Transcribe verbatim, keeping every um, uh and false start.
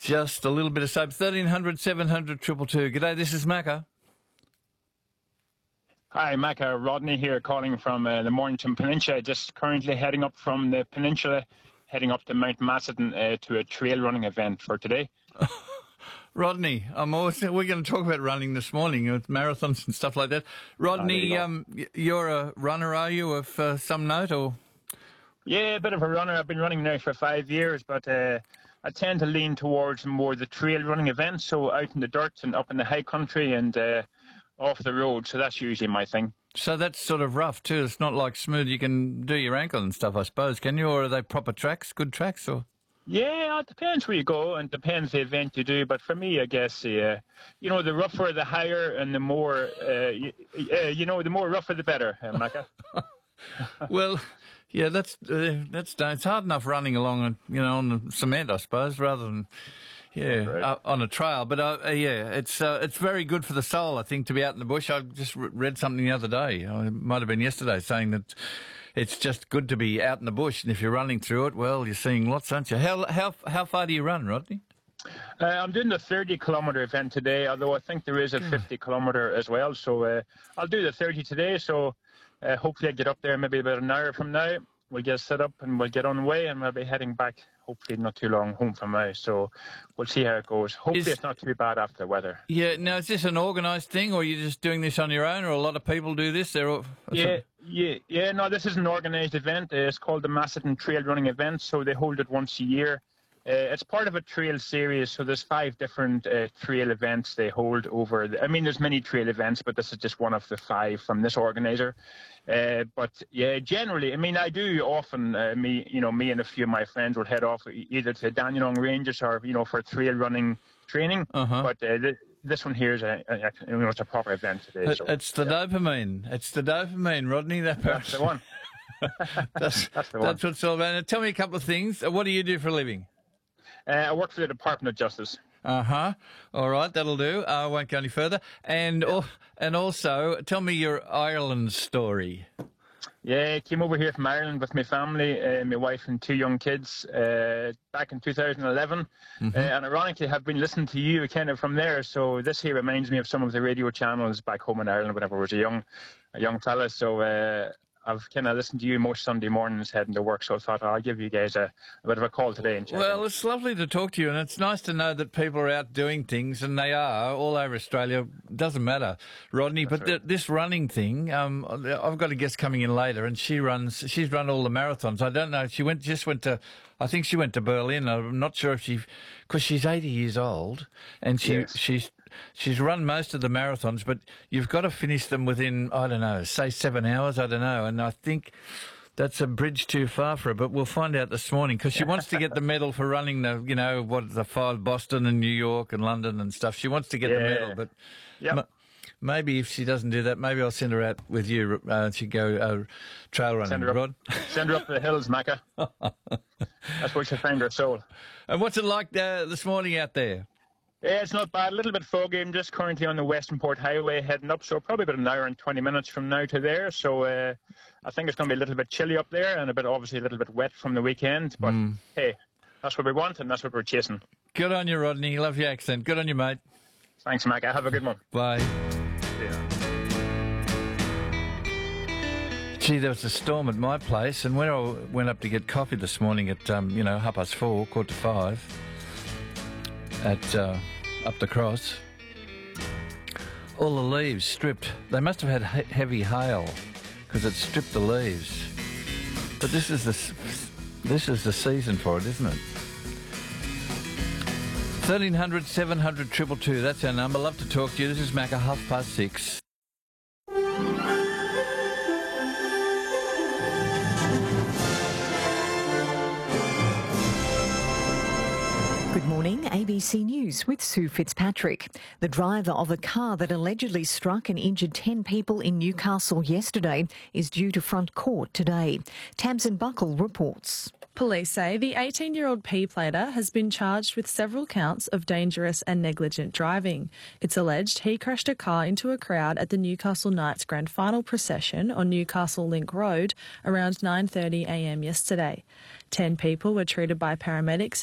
Just a little bit of soap. thirteen hundred, seven hundred, two two two. G'day, this is Macca. Hi, Macca. Rodney here, calling from uh, the Mornington Peninsula. Just currently heading up from the peninsula, heading up to Mount Macedon uh, to a trail running event for today. Rodney, I'm always, we're going to talk about running this morning, with marathons and stuff like that. Rodney, oh, um, you're a runner, are you, of uh, some note? Or Yeah, a bit of a runner. I've been running now for five years, but uh, I tend to lean towards more the trail running events, so out in the dirt and up in the high country and uh, off the road. So that's usually my thing. So that's sort of rough too. It's not like smooth. You can do your ankle and stuff, I suppose, can you? Or are they proper tracks, good tracks? Or Yeah, it depends where you go and depends the event you do. But for me, I guess, uh, you know, the rougher, the higher, and the more, uh, you, uh, you know, the more rougher, the better, uh, Macca. Well, yeah, that's uh, that's it's hard enough running along, you know, on the cement, I suppose, rather than yeah Right. uh, on a trail. But uh, yeah, it's uh, it's very good for the soul, I think, to be out in the bush. I just re- read something the other day. Uh, It might have been yesterday, saying that it's just good to be out in the bush, and if you're running through it, well, you're seeing lots, aren't you? How how how far do you run, Rodney? Uh, I'm doing the thirty kilometre event today, although I think there is a fifty kilometre as well. So uh, I'll do the thirty today. So uh, hopefully I get up there maybe about an hour from now. We'll get set up and we'll get on the way, and we'll be heading back, hopefully not too long, home from now. So we'll see how it goes. Hopefully Is- it's not too bad after the weather. Yeah. Now, is this an organised thing, or are you just doing this on your own, or a lot of people do this? They're all, Yeah, yeah, yeah. No, this is an organised event. Uh, it's called the Macedon Trail Running Event, so they hold it once a year. Uh, it's part of a trail series, so there's five different uh, trail events they hold over. The, I mean, there's many trail events, but this is just one of the five from this organizer. Uh, but yeah, generally, I mean, I do often. Uh, me, you know, me and a few of my friends will head off e- either to Dandenong Ranges or you know for trail running training. Uh-huh. But uh, th- this one here is a, a, a you know it's a proper event today. It- So it's the dopamine. It's the dopamine, Rodney. That that's the one. That's, That's the one. that's what it's all about. Now, tell me a couple of things. Uh, What do you do for a living? Uh, I work for the Department of Justice. Uh-huh. All right, that'll do. I won't go any further. And al- and also, tell me your Ireland story. Yeah, I came over here from Ireland with my family, uh, my wife and two young kids, uh, back in two thousand eleven. Uh, and ironically, have been listening to you kind of from there. So this here reminds me of some of the radio channels back home in Ireland whenever I was a young, a young fella. So uh, I've kind of listened to you most Sunday mornings heading to work. So I thought, oh, I'll give you guys a, a bit of a call today and check Well, in. it's lovely to talk to you, and it's nice to know that people are out doing things, and they are all over Australia. Doesn't matter, Rodney. but right. th- this running thing, um, I've got a guest coming in later, and she runs. She's run all the marathons. I don't know. She went just went to. I think she went to Berlin. I'm not sure if she, because she's eighty years old, and she Yes. she's she's run most of the marathons. But you've got to finish them within, I don't know, say seven hours. I don't know, and I think. That's a bridge too far for her, but we'll find out this morning because she wants to get the medal for running the, you know, what the five Boston and New York and London and stuff. She wants to get the Yeah. medal, but Yep. m- maybe if she doesn't do that, maybe I'll send her out with you. Uh, she'd go uh, trail running, Send her up. Rod. Send her up the hills, Macca. That's where she found her soul. And what's it like uh, this morning out there? Yeah, it's not bad. A little bit foggy. I'm just currently on the Western Port Highway heading up, so probably about an hour and twenty minutes from now to there. So uh, I think it's going to be a little bit chilly up there and a bit, obviously, a little bit wet from the weekend. But hey, that's what we want and that's what we're chasing. Good on you, Rodney. Love your accent. Good on you, mate. Thanks, Macca. Have a good one. Bye. Yeah. Gee, there was a storm at my place, and when I went up to get coffee this morning at, um, you know, half past four, quarter to five, at uh, up the cross, all the leaves stripped. They must have had he- heavy hail because it stripped the leaves. But this is the s- this is the season for it, isn't it? thirteen hundred, seven hundred, two two two. That's our number. Love to talk to you. This is Macca, half past six. Good morning, A B C News with Sue Fitzpatrick. The driver of a car that allegedly struck and injured ten people in Newcastle yesterday is due to front court today. Tamsin Buckle reports. Police say the eighteen-year-old P-plater has been charged with several counts of dangerous and negligent driving. It's alleged he crashed a car into a crowd at the Newcastle Knights Grand Final procession on Newcastle Link Road around nine thirty a m yesterday. Ten people were treated by paramedics